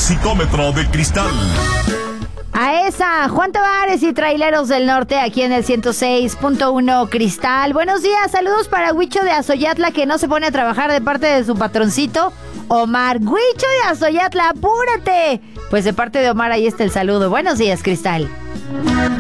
Toxicómetro de cristal. A esa, Juan Tavares y Traileros del Norte, aquí en el 106.1 Cristal. Buenos días, saludos para Huicho de Azoyatla, que no se pone a trabajar de parte de su patroncito, Omar. Huicho de Azoyatla, apúrate. Pues de parte de Omar, ahí está el saludo. Buenos días, Cristal.